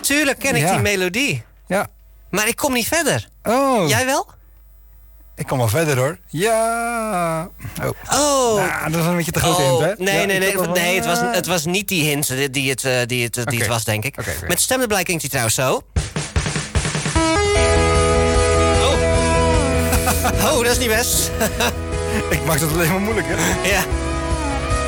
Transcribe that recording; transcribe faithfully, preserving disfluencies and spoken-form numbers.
tuurlijk ken ik Ja. die melodie. Ja. Maar ik kom niet verder. Oh. Jij wel? Ik kom wel verder, hoor. Ja. Oh. Oh. Nou, dat is een beetje te grote hint, hè? Nee, Ja, nee, ik nee. heb wel nee van, het, was, ah. het was niet die hint die, die, het, uh, die, het, uh, die Okay. het was, denk ik. Okay, okay. Met stemmenblij klinkt hij trouwens zo. Oh. Oh, dat is niet best. Ik maak het alleen maar moeilijk, hè? Ja.